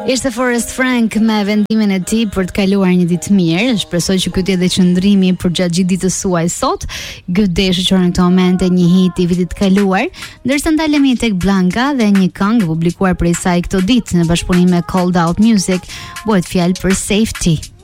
Ishte Forrest Frank me vendimin e tij për të kaluar një ditë mirë. Shpresoj që ky të jetë qëndrimi për gjatë gjithë ditës suaj sot. Good Day shoqëron në këtë moment një hit i vitit të kaluar, ndërsa ndalemi tek Blanka dhe një këngë publikuar prej saj këtë ditë në bashkëpunim me Cold Out Music, bëhet fjalë për Safety.